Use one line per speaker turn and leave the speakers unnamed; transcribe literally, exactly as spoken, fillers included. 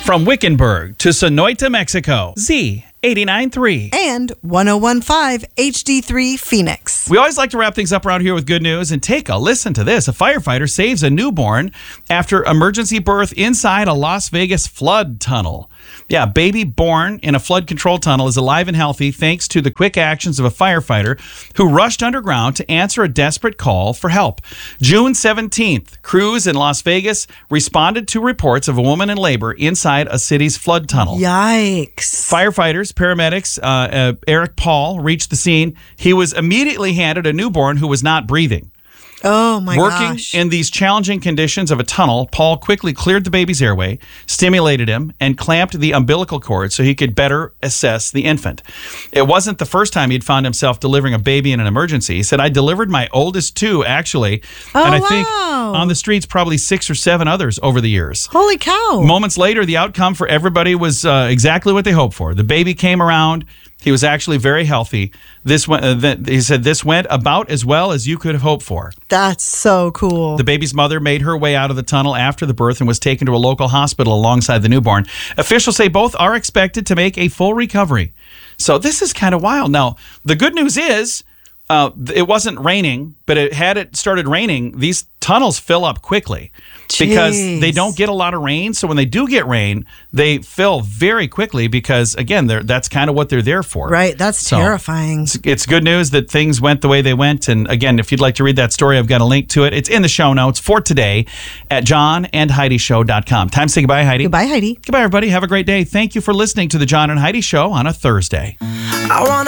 From Wickenburg to Sonoita, Mexico, Z eighty-nine point three.
And one oh one point five H D three Phoenix.
We always like to wrap things up around here with good news, and take a listen to this. A firefighter saves a newborn after emergency birth inside a Las Vegas flood tunnel. Yeah, baby born in a flood control tunnel is alive and healthy thanks to the quick actions of a firefighter who rushed underground to answer a desperate call for help. June seventeenth, crews in Las Vegas responded to reports of a woman in labor inside a city's flood tunnel.
Yikes.
Firefighters, paramedics, uh, uh, Eric Paul reached the scene. He was immediately handed a newborn who was not breathing.
Oh, my
Working
gosh.
in these challenging conditions of a tunnel, Paul quickly cleared the baby's airway, stimulated him, and clamped the umbilical cord so he could better assess the infant. It wasn't the first time he'd found himself delivering a baby in an emergency. He said, I delivered my oldest two, actually,
Oh,
and I think
wow.
on the streets probably six or seven others over the years.
Holy cow.
Moments later, the outcome for everybody was uh, exactly what they hoped for. The baby came around. He was actually very healthy. This went, uh, th- he said, this went about as well as you could have hoped for.
That's so cool.
The baby's mother made her way out of the tunnel after the birth and was taken to a local hospital alongside the newborn. Officials say both are expected to make a full recovery. So this is kind of wild. Now, the good news is uh, it wasn't raining, but it had it started raining, these tunnels fill up quickly because
Jeez.
they don't get a lot of rain. So when they do get rain, they fill very quickly because, again, they're, that's kind of what they're there for.
Right. That's
So,
terrifying.
It's, it's good news that things went the way they went. And again, if you'd like to read that story, I've got a link to it. It's in the show notes for today at john and heidi show dot com. Time to say goodbye, Heidi.
Goodbye, Heidi.
Goodbye, everybody. Have a great day. Thank you for listening to the John and Heidi Show on a Thursday.
I wanna